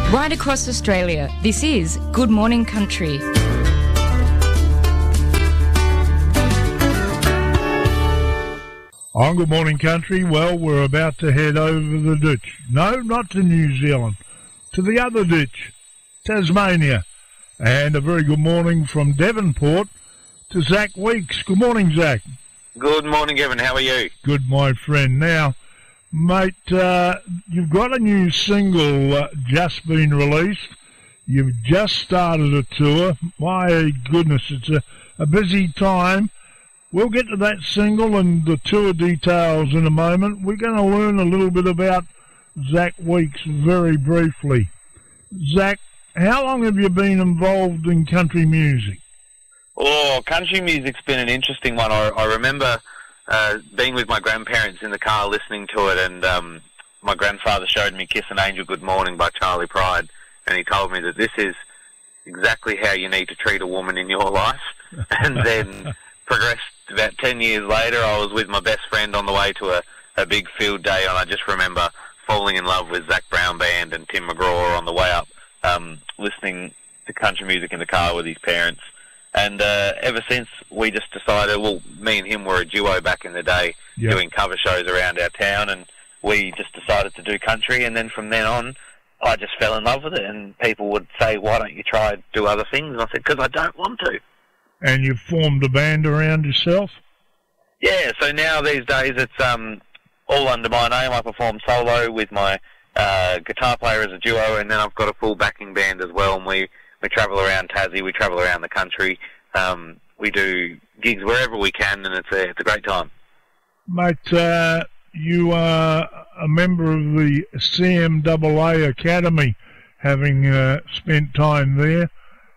Right across Australia, this is Good Morning Country. On Good Morning Country, well, we're about to head over the ditch. No, not to New Zealand, to the other ditch, Tasmania. And a very good morning from Devonport to Zach Weeks. Good morning, Zach. Good morning, Evan. How are you? Good, my friend. Now, mate, you've got a new single just been released. You've just started a tour. My goodness, it's a busy time. We'll get to that single and the tour details in a moment. We're going to learn a little bit about Zach Weeks very briefly. Zach, how long have you been involved in country music? Oh, country music's been an interesting one. I remember being with my grandparents in the car listening to it, and my grandfather showed me Kiss an Angel Good Morning by Charlie Pride, and he told me that this is exactly how you need to treat a woman in your life. And then progressed about 10 years later. I was with my best friend on the way to a big field day, and I just remember falling in love with Zac Brown Band and Tim McGraw on the way up, listening to country music in the car with his parents. And ever since, we just decided, well, me and him were a duo back in the day, doing cover shows around our town, and we just decided to do country. And then from then on, I just fell in love with it, and people would say, why don't you try and do other things? And I said, because I don't want to. And you've formed a band around yourself? Yeah, so now these days it's all under my name. I perform solo with my guitar player as a duo, and then I've got a full backing band as well, and we travel around Tassie, we travel around the country. We do gigs wherever we can, and it's a great time. Mate, you are a member of the CMAA Academy, having spent time there.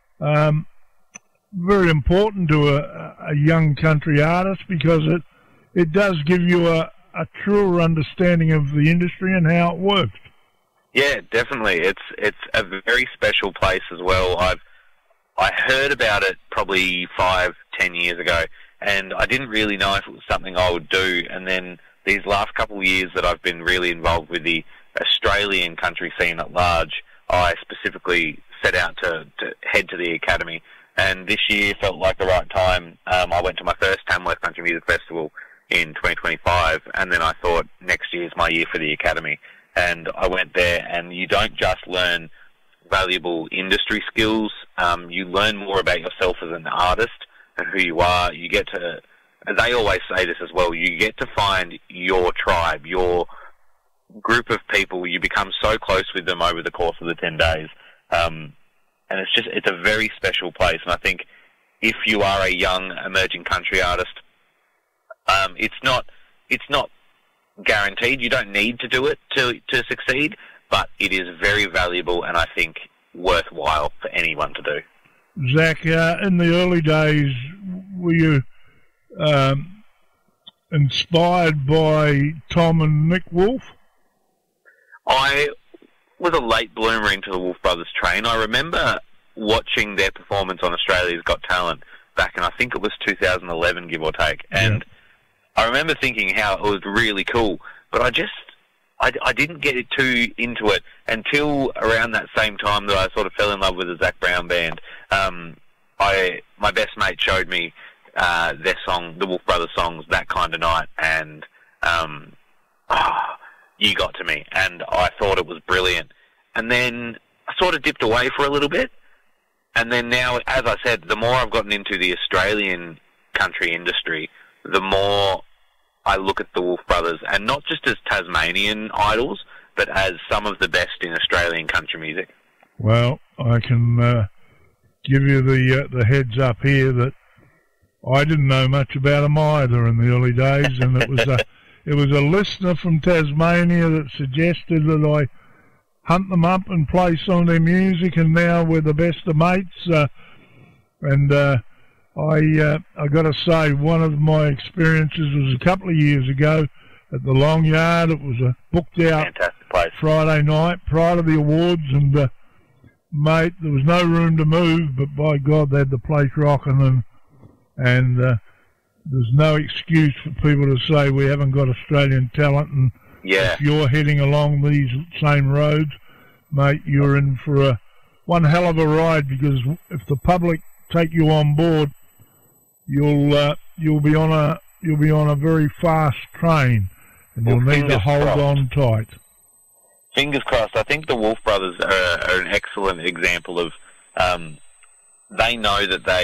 Very important to a young country artist, because it does give you a truer understanding of the industry and how it works. Yeah, definitely. It's a very special place as well. I heard about it probably 5-10 years ago, and I didn't really know if it was something I would do. And then these last couple of years that I've been really involved with the Australian country scene at large, I specifically set out to head to the Academy. And this year felt like the right time. I went to my first Tamworth Country Music Festival in 2025, and then I thought next year's my year for the Academy. And I went there, and you don't just learn valuable industry skills, you learn more about yourself as an artist and who you are. You get to, they always say this as well, you get to find your tribe, your group of people. You become so close with them over the course of the 10 days. And it's a very special place. And I think if you are a young emerging country artist, it's not guaranteed. You don't need to do it to succeed, but it is very valuable, and I think worthwhile for anyone to do. Zach, in the early days, were you inspired by Tom and Nick Wolf? I was a late bloomer into the Wolf Brothers train. I remember watching their performance on Australia's Got Talent back in, I think it was 2011, give or take, and I remember thinking how it was really cool, but I didn't get too into it until around that same time that I sort of fell in love with the Zac Brown Band. My best mate showed me their song, the Wolf Brothers songs, That Kind of Night, and You Got to Me, and I thought it was brilliant. And then I sort of dipped away for a little bit, and then now, as I said, the more I've gotten into the Australian country industry, the more I look at the Wolf Brothers, and not just as Tasmanian idols, but as some of the best in Australian country music. Well, I can give you the heads up here that I didn't know much about them either in the early days, and it was a listener from Tasmania that suggested that I hunt them up and play some of their music, and now we're the best of mates. I got to say, one of my experiences was a couple of years ago at the Long Yard. It was a booked out Friday night prior to the awards, and mate, there was no room to move, but by God, they had the place rocking, and there's no excuse for people to say we haven't got Australian talent, and if you're heading along these same roads, mate, you're in for one hell of a ride, because if the public take you on board, you'll be on a very fast train, and you'll need to hold on tight. Fingers crossed. I think the Wolf Brothers are an excellent example of they know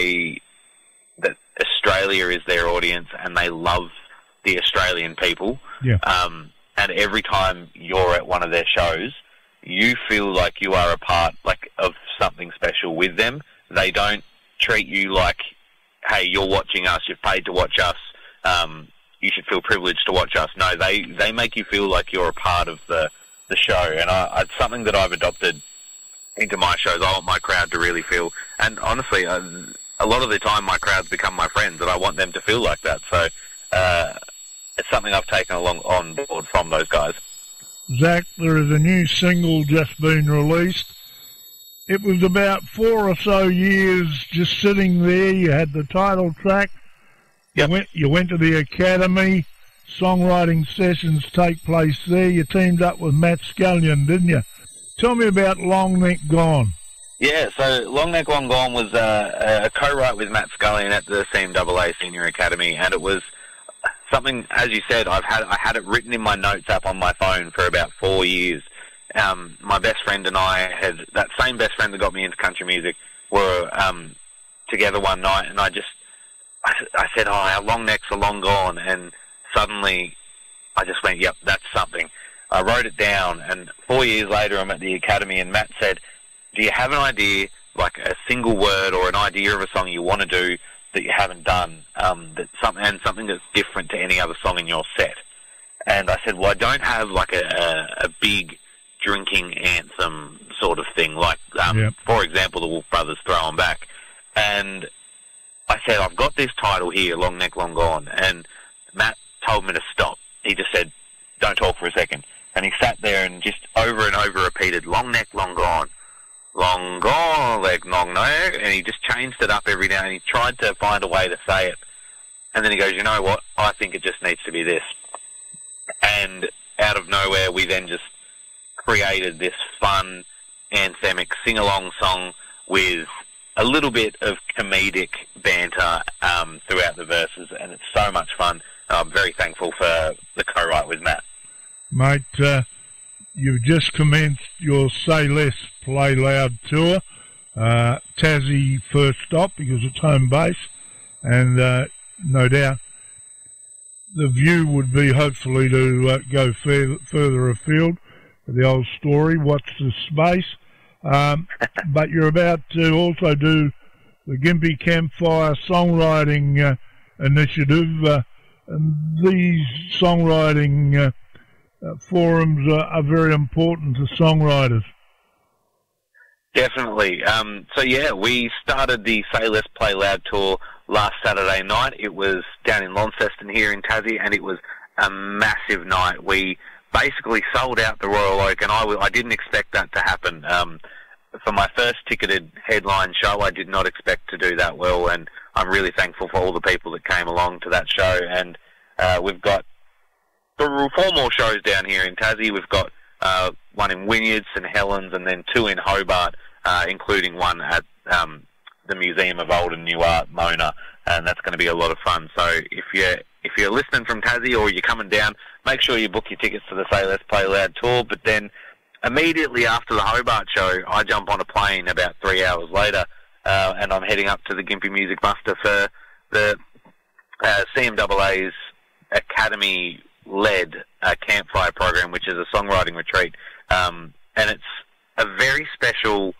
that Australia is their audience, and they love the Australian people. Yeah. And every time you're at one of their shows, you feel like you are a part of something special with them. They don't treat you like, hey, you're watching us, you've paid to watch us, you should feel privileged to watch us. No, they make you feel like you're a part of the show, and it's something that I've adopted into my shows. I want my crowd to really feel, and honestly, a lot of the time my crowds become my friends, and I want them to feel like that. So it's something I've taken on board from those guys. Zach, there is a new single just been released. It was about 4 or so years just sitting there. You had the title track. Yep. You went to the Academy. Songwriting sessions take place there. You teamed up with Matt Scullion, didn't you? Tell me about Long Neck Gone. Yeah, so Long Neck Long Gone was a co-write with Matt Scullion at the CMAA Senior Academy, and it was something, as you said, I had it written in my notes app on my phone for about 4 years. My best friend and I had, that same best friend that got me into country music, were together one night, and I said, oh, our long necks are long gone, and suddenly I just went, yep, that's something. I wrote it down, and 4 years later I'm at the Academy, and Matt said, do you have an idea, like a single word or an idea of a song you want to do that you haven't done, something that's different to any other song in your set? And I said, well, I don't have like a big drinking anthem sort of thing, like, for example, the Wolf Brothers Throw 'Em Back. And I said, I've got this title here, Long Neck Long Gone, and Matt told me to stop. He just said, don't talk for a second. And he sat there and just over and over repeated, Long Neck Long Gone. Long gone, like long neck, and he just changed it up every now and he tried to find a way to say it. And then he goes, you know what, I think it just needs to be this. And out of nowhere, we then just created this fun, anthemic sing-along song with a little bit of comedic banter throughout the verses, and it's so much fun. I'm very thankful for the co-write with Matt. Mate, you've just commenced your Say Less, Play Loud tour. Tassie first stop because it's home base, and no doubt the view would be hopefully to go further afield for the old story, Watch the Space. But you're about to also do the Gympie Campfire Songwriting Initiative. And these songwriting forums are very important to songwriters. Definitely. So yeah, we started the Say Less Play Loud tour last Saturday night. It was down in Launceston here in Tassie, and it was a massive night. We basically sold out the Royal Oak, and I didn't expect that to happen. For my first ticketed headline show, I did not expect to do that well, and I'm really thankful for all the people that came along to that show. And we've got 4 more shows down here in Tassie. We've got one in Wynyard, St Helens, and then 2 in Hobart, including one at the Museum of Old and New Art, Mona, and that's going to be a lot of fun. So if you're listening from Tassie or you're coming down, make sure you book your tickets to the Say Less Play Loud tour. But then immediately after the Hobart show, I jump on a plane about 3 hours later, and I'm heading up to the Gympie Music Muster for the CMAA's Academy-led Campfire program, which is a songwriting retreat. And it's a very special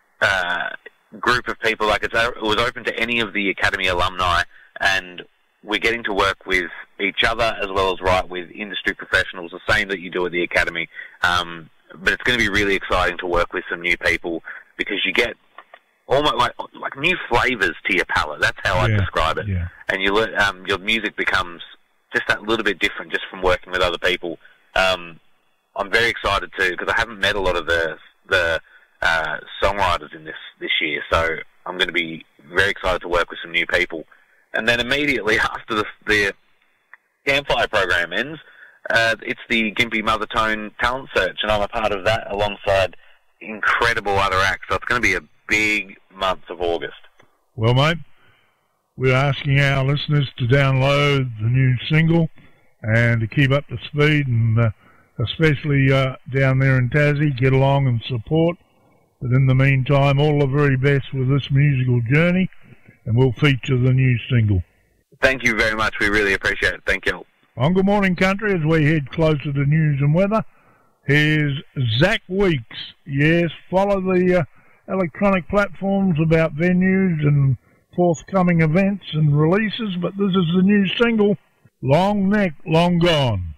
group of people. Like it was open to any of the Academy alumni, and we're getting to work with each other as well as write with industry professionals, the same that you do at the Academy. But it's going to be really exciting to work with some new people, because you get almost like new flavours to your palate. That's how I describe it. Yeah. And your music becomes just that little bit different just from working with other people. I'm very excited too, because I haven't met a lot of the songwriters in this year, so I'm going to be very excited to work with some new people. And then immediately after the Campfire program ends, it's the Gympie Mother Tone Talent Search, and I'm a part of that alongside incredible other acts. So it's going to be a big month of August. Well, mate, we're asking our listeners to download the new single and to keep up to speed, and especially down there in Tassie, get along and support. But in the meantime, all the very best with this musical journey, and we'll feature the new single. Thank you very much. We really appreciate it. Thank you. On Good Morning Country, as we head closer to news and weather, here's Zach Weeks. Yes, follow the electronic platforms about venues and forthcoming events and releases, but this is the new single, Long Neck, Long Gone.